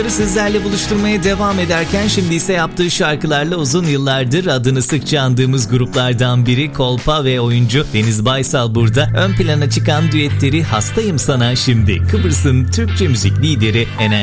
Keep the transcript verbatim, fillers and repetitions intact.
Sizlerle buluşturmaya devam ederken şimdi ise yaptığı şarkılarla uzun yıllardır adını sıkça andığımız gruplardan biri Kolpa ve oyuncu Deniz Baysal burada. Ön plana çıkan düetleri Hastayım Sana şimdi Kıbrıs'ın Türkçe müzik lideri Enerji